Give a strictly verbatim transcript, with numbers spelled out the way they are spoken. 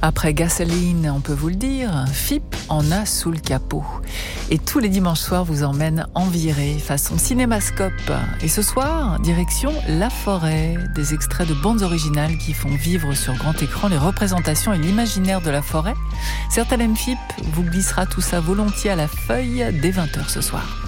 Après Gasoline, on peut vous le dire, F I P en a sous le capot. Et tous les dimanches soirs vous emmène en virée, façon cinémascope. Et ce soir, direction La Forêt, des extraits de bandes originales qui font vivre sur grand écran les représentations et l'imaginaire de la forêt. Certains F I P vous glissera tout ça volontiers à la feuille dès vingt heures ce soir.